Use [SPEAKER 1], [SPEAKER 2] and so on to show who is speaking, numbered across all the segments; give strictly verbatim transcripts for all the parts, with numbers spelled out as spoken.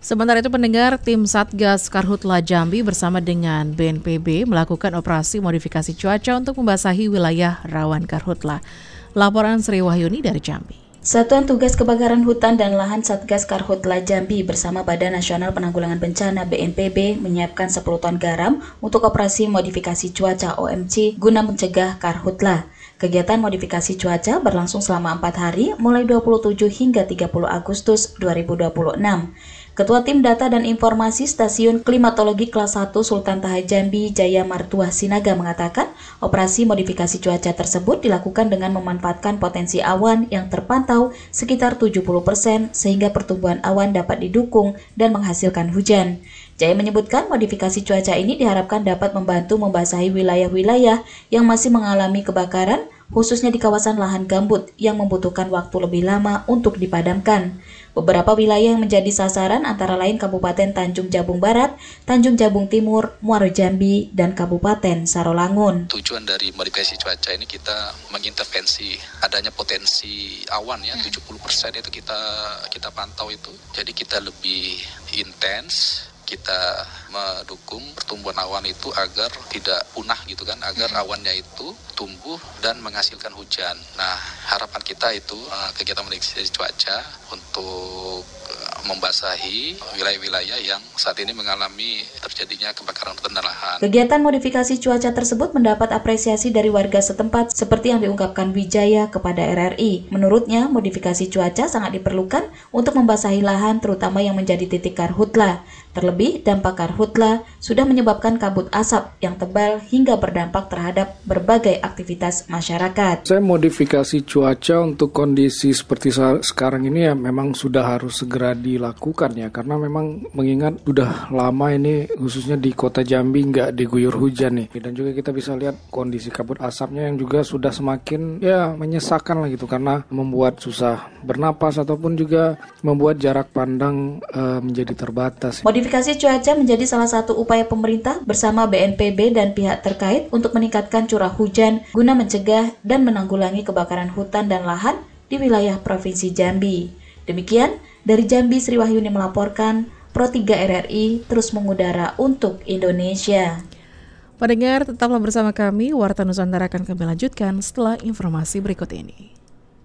[SPEAKER 1] Sementara itu pendengar, tim Satgas Karhutla Jambi bersama dengan B N P B melakukan operasi modifikasi cuaca untuk membasahi wilayah rawan karhutla. Laporan Sri Wahyuni dari Jambi.
[SPEAKER 2] Satuan Tugas Kebakaran Hutan dan Lahan Satgas Karhutla Jambi bersama Badan Nasional Penanggulangan Bencana B N P B menyiapkan sepuluh ton garam untuk operasi modifikasi cuaca O M C guna mencegah karhutla. Kegiatan modifikasi cuaca berlangsung selama empat hari mulai dua puluh tujuh hingga tiga puluh Agustus dua ribu dua puluh enam. Ketua Tim Data dan Informasi Stasiun Klimatologi Kelas satu Sultan Taha Jambi Jaya Martuah Sinaga mengatakan, operasi modifikasi cuaca tersebut dilakukan dengan memanfaatkan potensi awan yang terpantau sekitar tujuh puluh persen sehingga pertumbuhan awan dapat didukung dan menghasilkan hujan. Jaya menyebutkan modifikasi cuaca ini diharapkan dapat membantu membasahi wilayah-wilayah yang masih mengalami kebakaran, khususnya di kawasan lahan gambut yang membutuhkan waktu lebih lama untuk dipadamkan. Beberapa wilayah yang menjadi sasaran antara lain Kabupaten Tanjung Jabung Barat, Tanjung Jabung Timur, Muaro Jambi, dan Kabupaten Sarolangun.
[SPEAKER 3] Tujuan dari modifikasi cuaca ini kita mengintervensi adanya potensi awan ya, tujuh puluh persen itu kita kita pantau itu. Jadi kita lebih intens, kita mendukung pertumbuhan awan itu agar tidak punah gitu kan, agar awannya itu tumbuh dan menghasilkan hujan. Nah, harapan kita itu uh, kegiatan modifikasi cuaca untuk uh, membasahi wilayah-wilayah yang saat ini mengalami terjadinya kebakaran hutan dan lahan.
[SPEAKER 2] Kegiatan modifikasi cuaca tersebut mendapat apresiasi dari warga setempat seperti yang diungkapkan Wijaya kepada R R I. Menurutnya, modifikasi cuaca sangat diperlukan untuk membasahi lahan terutama yang menjadi titik karhutla. Terlebih, dampak karhutla sudah menyebabkan kabut asap yang tebal hingga berdampak terhadap berbagai aktivitas masyarakat.
[SPEAKER 4] Saya modifikasi cuaca untuk kondisi seperti sekarang ini ya memang sudah harus segera dilakukan ya, karena memang mengingat sudah lama ini khususnya di kota Jambi nggak diguyur hujan nih, dan juga kita bisa lihat kondisi kabut asapnya yang juga sudah semakin ya menyesakan lah gitu, karena membuat susah bernapas ataupun juga membuat jarak pandang uh, menjadi terbatas.
[SPEAKER 2] Modifikasi cuaca menjadi salah satu upaya pemerintah bersama B N P B dan pihak terkait untuk meningkatkan curah hujan guna mencegah dan menanggulangi kebakaran hutan dan lahan di wilayah Provinsi Jambi. Demikian, dari Jambi Sri Wahyuni melaporkan, Pro tiga R R I terus mengudara untuk Indonesia.
[SPEAKER 1] Pendengar, tetaplah bersama kami, Warta Nusantara akan kami lanjutkan setelah informasi berikut ini.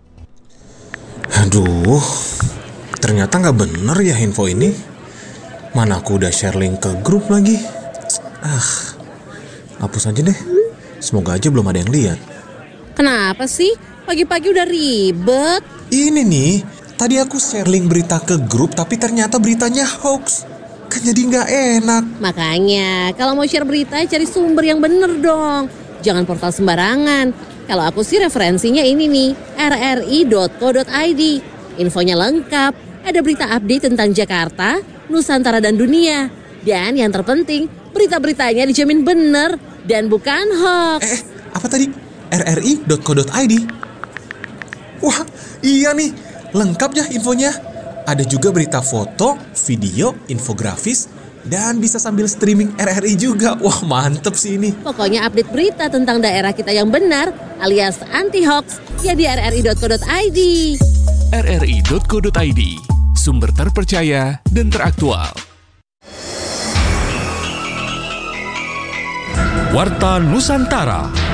[SPEAKER 5] Aduh, ternyata nggak bener ya info ini. Mana aku udah share link ke grup lagi. Ah, hapus aja deh. Semoga aja belum ada yang lihat.
[SPEAKER 6] Kenapa sih? Pagi-pagi udah ribet.
[SPEAKER 5] Ini nih, tadi aku share link berita ke grup tapi ternyata beritanya hoax. Kan jadi nggak enak.
[SPEAKER 6] Makanya, kalau mau share berita cari sumber yang bener dong. Jangan portal sembarangan. Kalau aku sih referensinya ini nih, r r i dot co dot i d. Infonya lengkap, ada berita update tentang Jakarta, Nusantara dan dunia. Dan yang terpenting, berita-beritanya dijamin bener dan bukan hoax.
[SPEAKER 5] Eh, apa tadi? r r i dot co dot i d. Wah, iya nih, lengkap ya infonya. Ada juga berita foto, video, infografis, dan bisa sambil streaming R R I juga. Wah, mantep sih ini.
[SPEAKER 6] Pokoknya update berita tentang daerah kita yang benar alias anti-hoax ya di r r i dot co dot i d.
[SPEAKER 7] r r i dot co dot i d, sumber terpercaya dan teraktual. Warta Nusantara.